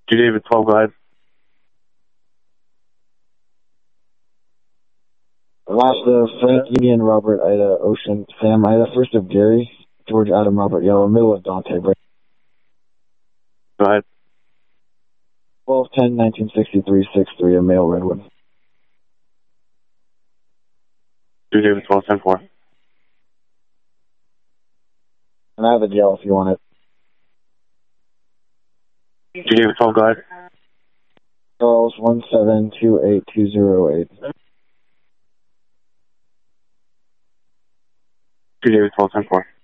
2 David 12, go ahead. Last of Frank, Union, Robert, Ida, Ocean, Sam, Ida, first of Gary, George, Adam, Robert, Yellow, middle of Dante, Go ahead. 12-10-1963, 6-3, a male Redwood. 2 David 12, 10-4. And I have a gel if you want it. 2 David 12, go ahead. Charles, 1728-208. 2 David 12, 10-4.